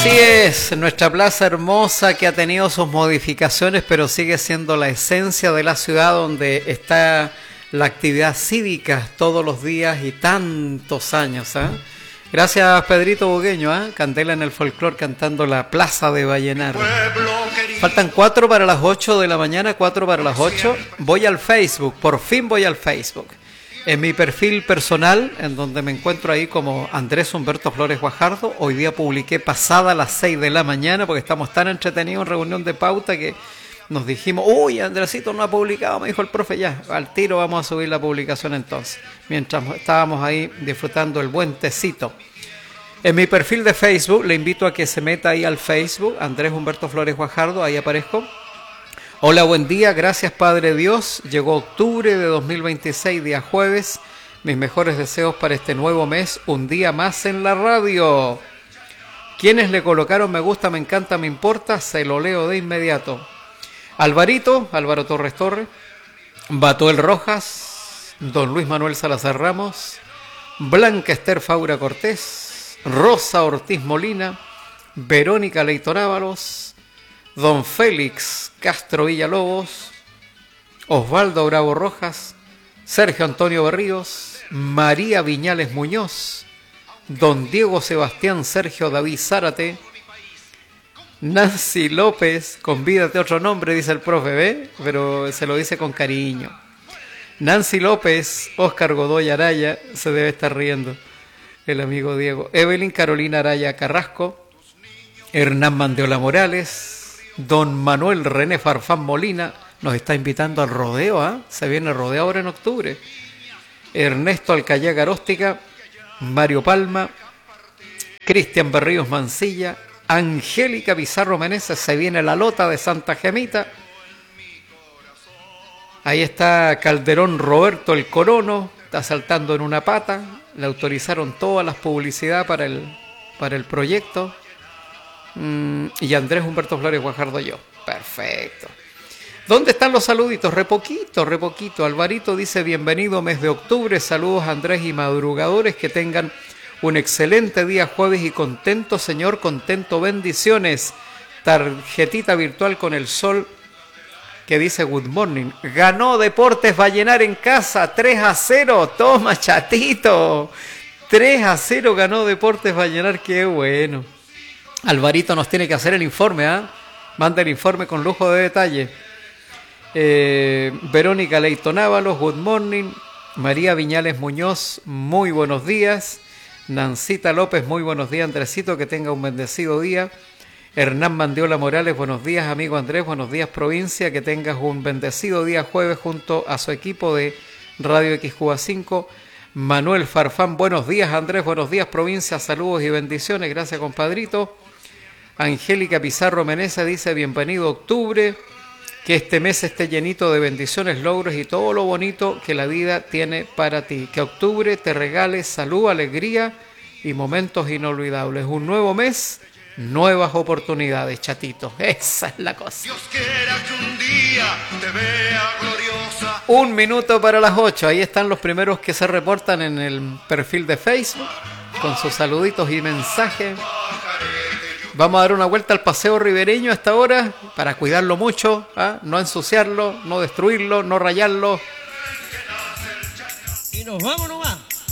Así es, nuestra plaza hermosa que ha tenido sus modificaciones, pero sigue siendo la esencia de la ciudad donde está la actividad cívica todos los días y tantos años. Gracias Pedrito Bugueño, Candela en el folclore cantando la Plaza de Vallenar. Faltan 4 para las 8 de la mañana, 4 para las 8. Voy al Facebook, por fin voy al Facebook. En mi perfil personal, en donde me encuentro ahí como Andrés Humberto Flores Guajardo, hoy día publiqué pasada las 6 de la mañana porque estamos tan entretenidos en reunión de pauta que nos dijimos, uy, Andresito no ha publicado, me dijo el profe, ya, al tiro vamos a subir la publicación entonces, mientras estábamos ahí disfrutando el buen tecito. En mi perfil de Facebook, le invito a que se meta ahí al Facebook, Andrés Humberto Flores Guajardo, ahí aparezco. Hola, buen día, gracias Padre Dios. Llegó octubre de 2026, día jueves. Mis mejores deseos para este nuevo mes, un día más en la radio. ¿Quiénes le colocaron me gusta, me encanta, me importa? Se lo leo de inmediato. Alvarito, Álvaro Torres Torres. Batuel Rojas, don Luis Manuel Salazar Ramos. Blanca Esther Faura Cortés. Rosa Ortiz Molina. Verónica Leitor Ábalos. Don Félix Castro Villalobos, Osvaldo Bravo Rojas, Sergio Antonio Berríos, María Viñales Muñoz, Don Diego Sebastián Sergio David Zárate, Nancy López, convídate otro nombre, dice el profe, ¿ve? Pero se lo dice con cariño. Nancy López, Óscar Godoy Araya, se debe estar riendo el amigo Diego. Evelyn Carolina Araya Carrasco, Hernán Mandiola Morales, Don Manuel René Farfán Molina nos está invitando al rodeo, se viene el rodeo ahora en octubre. Ernesto Alcayá Garóstica, Mario Palma, Cristian Berríos Mancilla, Angélica Pizarro Meneses, se viene la lota de Santa Gemita. Ahí está Calderón Roberto el Corono, está saltando en una pata, le autorizaron todas las publicidades para el proyecto. Y Andrés Humberto Flores Guajardo yo. Perfecto. ¿Dónde están los saluditos? Re poquito. Alvarito dice bienvenido mes de octubre. Saludos Andrés y madrugadores. Que tengan un excelente día jueves y contento, señor. Contento, bendiciones. Tarjetita virtual con el sol que dice good morning. Ganó Deportes Vallenar en casa 3-0. Toma, chatito. 3-0 ganó Deportes Vallenar. Qué bueno. Alvarito nos tiene que hacer el informe, Manda el informe con lujo de detalle. Verónica Leiton Ábalos, good morning. María Viñales Muñoz, muy buenos días. Nancita López, muy buenos días, Andresito, que tenga un bendecido día. Hernán Mandiola Morales, buenos días, amigo Andrés, buenos días, provincia, que tengas un bendecido día jueves junto a su equipo de Radio XQA 5. Manuel Farfán, buenos días, Andrés, buenos días, provincia, saludos y bendiciones, gracias, compadrito. Angélica Pizarro Meneses dice bienvenido octubre, que este mes esté llenito de bendiciones, logros y todo lo bonito que la vida tiene para ti. Que octubre te regale salud, alegría y momentos inolvidables. Un nuevo mes, nuevas oportunidades, chatito. Esa es la cosa. Dios quiera que un día te vea gloriosa. 1 minuto para las 8. Ahí están los primeros que se reportan en el perfil de Facebook con sus saluditos y mensajes. Vamos a dar una vuelta al paseo ribereño a esta hora para cuidarlo mucho, no ensuciarlo, no destruirlo, no rayarlo. Y nos vamos nomás.